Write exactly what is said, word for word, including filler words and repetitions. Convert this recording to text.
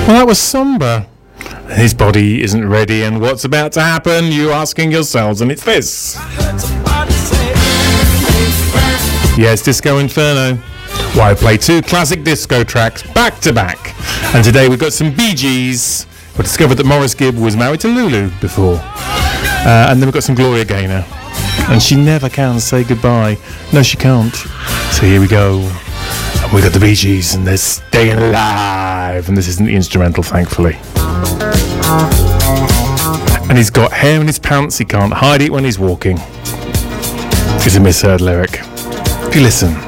Well, that was somber. His body isn't ready, and what's about to happen? You asking yourselves, and it's this. Yes, Disco Inferno. Why play two classic disco tracks back to back? And today we've got some Bee Gees. We discovered that Maurice Gibb was married to Lulu before. Uh, and then we've got some Gloria Gaynor. And she never can say goodbye. No, she can't. So here we go. And we've got the Bee Gees, and they're staying alive. And this isn't the instrumental, thankfully. And he's got hair in his pants. He can't hide it when he's walking. It's a misheard lyric. If you listen.